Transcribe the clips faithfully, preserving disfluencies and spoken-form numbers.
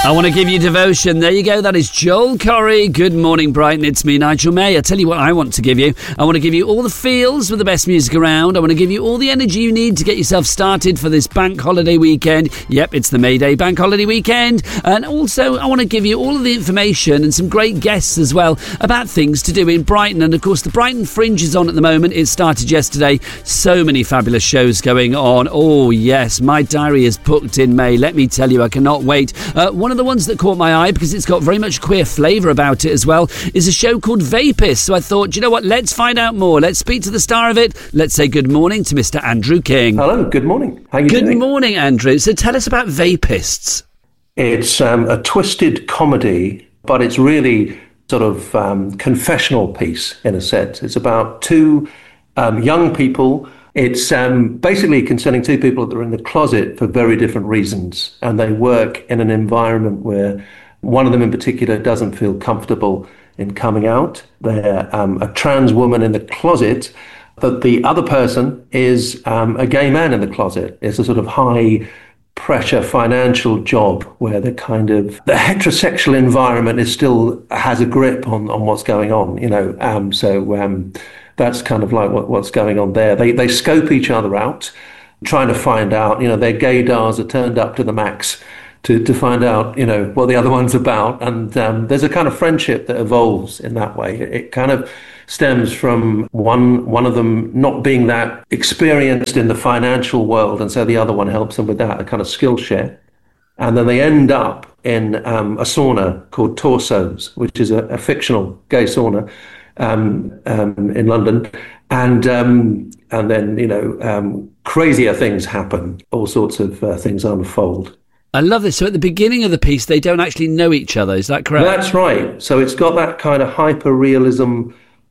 I want to give you devotion. There you go. That is Joel Corry. Good morning, Brighton. It's me, Nigel May. I tell you what I want to give you. I want to give you all the feels with the best music around. I want to give you all the energy you need to get yourself started for this bank holiday weekend. Yep, it's the May Day bank holiday weekend. And also, I want to give you all of the information and some great guests as well about things to do in Brighton. And of course, the Brighton Fringe is on at the moment. It started yesterday. So many fabulous shows going on. Oh, yes. My diary is booked in May. Let me tell you, I cannot wait. Uh, one of the ones that caught my eye, because it's got very much queer flavour about it as well, is a show called Vapist. So I thought, you know what, let's find out more. Let's speak to the star of it. Let's say good morning to Mister Andrew King. Hello, good morning. How are you good doing? Good morning, Andrew. So tell us about Vapists. It's um, a twisted comedy, but it's really sort of um, confessional piece in a sense. It's about two um, young people. It's um, basically concerning two people that are in the closet for very different reasons, and they work in an environment where one of them in particular doesn't feel comfortable in coming out. They're um, a trans woman in the closet, but the other person is um, a gay man in the closet. It's a sort of high pressure financial job where the kind of the heterosexual environment is still has a grip on, on what's going on, you know. Um, so um, that's kind of like what, what's going on there. They they scope each other out, trying to find out, you know, their gaydars are turned up to the max to, to find out, you know, what the other one's about. And um, there's a kind of friendship that evolves in that way. It, it kind of stems from one one of them not being that experienced in the financial world, and so the other one helps them with that, a kind of skill share. And then they end up in um, a sauna called Torsos, which is a, a fictional gay sauna um, um, in London. And um, and then, you know, um, crazier things happen, all sorts of uh, things unfold. I love this. So at the beginning of the piece, they don't actually know each other. Is that correct? That's right. So it's got that kind of hyper-realism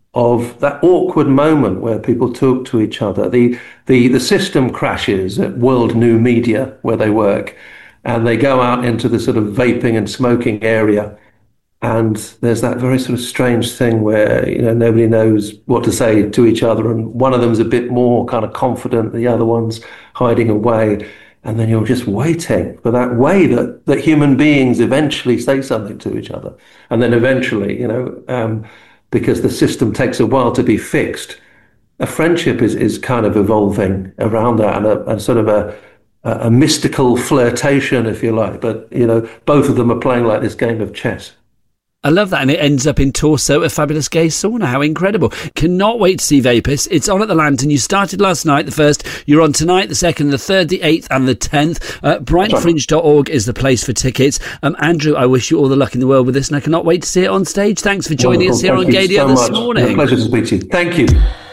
of that awkward moment where people talk to each other. The, the the system crashes at World New Media, where they work, and they go out into the sort of vaping and smoking area. And there's that very sort of strange thing where, you know, nobody knows what to say to each other. And one of them's a bit more kind of confident, the other one's hiding away. And then you're just waiting for that way that, that human beings eventually say something to each other. And then eventually, you know, um, because the system takes a while to be fixed, a friendship is, is kind of evolving around that, and a, a sort of a, a mystical flirtation, if you like. But, you know, both of them are playing like this game of chess. I love that. And it ends up in Torso, a fabulous gay sauna. How incredible. Cannot wait to see Vapist. It's on at the Lantern. You started last night, the first. You're on tonight, the second, the third, the eighth and the tenth. Uh, brighton fringe dot org is the place for tickets. Um, Andrew, I wish you all the luck in the world with this, and I cannot wait to see it on stage. Thanks for joining Wonderful. us here Thank on Gaydio so this much. morning. It's a pleasure to speak to you. Thank you.